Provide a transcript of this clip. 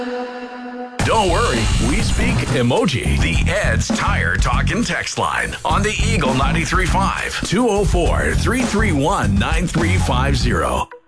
Don't worry, we speak emoji. The Ed's Tire Talkin' text line on the Eagle 93.5 204-331-9350.